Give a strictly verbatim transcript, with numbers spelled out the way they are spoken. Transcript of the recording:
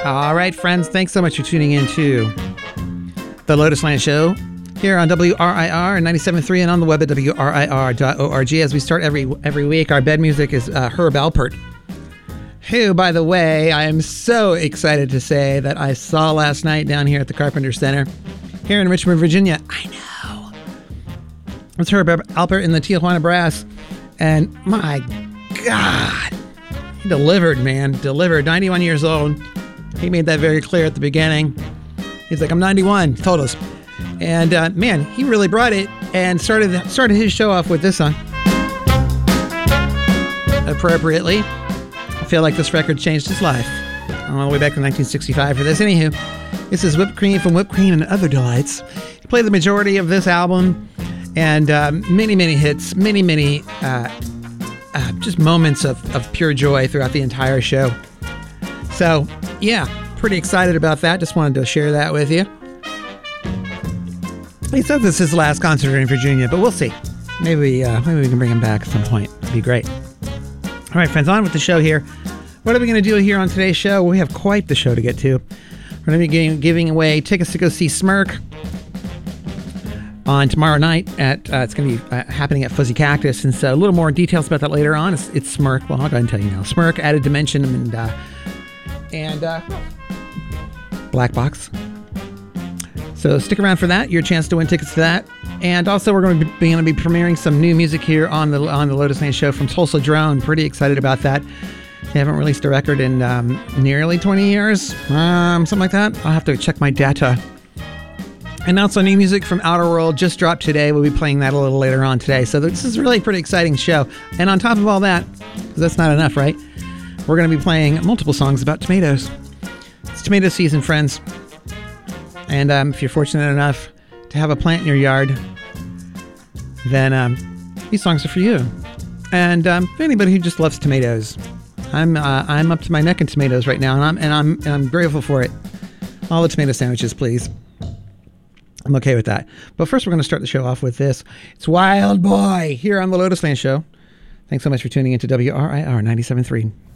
All right, friends, thanks so much for tuning in to the Lotus Land Show here on W R I R ninety-seven point three and on the web at W R I R dot org. As we start every every week, our bed music is uh, Herb Alpert, who, by the way, I am so excited to say that I saw last night down here at the Carpenter Center here in Richmond, Virginia. I know. It's Herb Alpert in the Tijuana Brass, and my God, he delivered, man, delivered. ninety-one years old. He made that very clear at the beginning. He's like, I'm ninety-one, told us. And uh, man, he really brought it and started started his show off with this song. Appropriately. I feel like this record changed his life. All the way back to nineteen sixty-five for this. Anywho, this is Whipped Cream from Whipped Cream and Other Delights. He played the majority of this album and uh, many, many hits, many, many uh, uh, just moments of, of pure joy throughout the entire show. So, yeah, pretty excited about that. Just wanted to share that with you. He said this is his last concert in Virginia, but we'll see. Maybe, uh, maybe we can bring him back at some point. It'd be great. All right, friends, on with the show here. What are we going to do here on today's show? We have quite the show to get to. We're going to be giving, giving away tickets to go see Smirk on tomorrow night. At uh, it's going to be uh, happening at Fuzzy Cactus, and so a little more details about that later on. It's, it's Smirk. Well, I'll go ahead and tell you now. Smirk, Added Dimension, and uh, and uh, Black Box. So stick around for that. Your chance to win tickets to that. And also, we're going to be, going to be premiering some new music here on the on the Lotus Land Show from Tulsa Drone. Pretty excited about that. They haven't released a record in um, nearly twenty years, um, something like that. I'll have to check my data. And also, new music from Outer World just dropped today. We'll be playing that a little later on today. So this is really a pretty exciting show. And on top of all that, because that's not enough, right? We're going to be playing multiple songs about tomatoes. It's tomato season, friends. And um, if you're fortunate enough to have a plant in your yard, then um, these songs are for you. And um, for anybody who just loves tomatoes, I'm uh, I'm up to my neck in tomatoes right now, and I'm and I'm and I'm grateful for it. All the tomato sandwiches, please. I'm okay with that. But first, we're going to start the show off with this. It's Wild Boy here on the Lotus Land Show. Thanks so much for tuning in to W R I R ninety-seven point three.